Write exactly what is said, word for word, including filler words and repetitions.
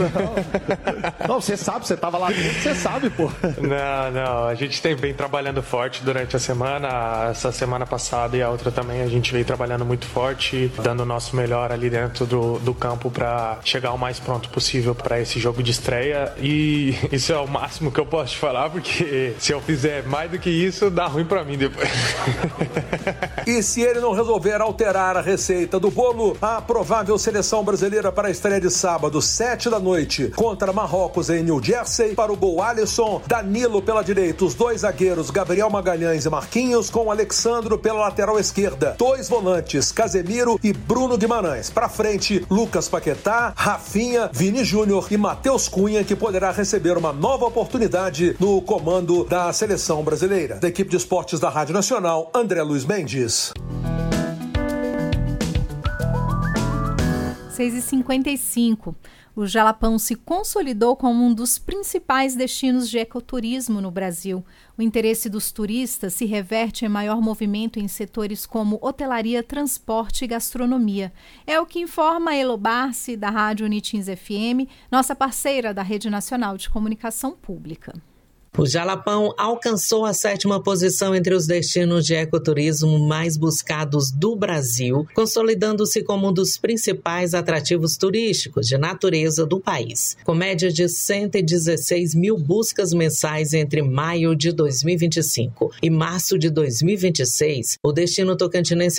Não, não, você sabe, você tava lá dentro, você sabe, pô. Não, não, a gente tem vem trabalhando forte durante a semana, essa semana passada e a outra também, a gente veio trabalhando muito forte, dando o nosso melhor ali dentro do, do campo para chegar o mais pronto possível para esse jogo de estreia, e isso é o máximo que eu posso te falar, porque se eu fizer mais do que isso, dá ruim para mim depois. E se ele não resolver alterar a receita do bolo, a provável seleção brasileira para a estreia de sábado, sete da noite, contra Marrocos em New Jersey, para o gol Alisson, Danilo pela direita, os dois zagueiros Gabriel Magalhães e Marquinhos, com Alexandro pela lateral esquerda, dois volantes Casemiro e Bruno Guimarães. Para frente, Lucas Paquetá, Rafinha, Vini Júnior e Matheus Cunha, que poderá receber uma nova oportunidade no comando da seleção brasileira. Da equipe de esportes da Rádio Nacional, André Luiz Mendes. seis e cinquenta e cinco. O Jalapão se consolidou como um dos principais destinos de ecoturismo no Brasil. O interesse dos turistas se reverte em maior movimento em setores como hotelaria, transporte e gastronomia. É o que informa a Elo Barci, da Rádio Unitins F M, nossa parceira da Rede Nacional de Comunicação Pública. O Jalapão alcançou a sétima posição entre os destinos de ecoturismo mais buscados do Brasil, consolidando-se como um dos principais atrativos turísticos de natureza do país. Com média de cento e dezesseis mil buscas mensais entre maio de dois mil e vinte e cinco e março de dois mil e vinte e seis, o destino tocantinense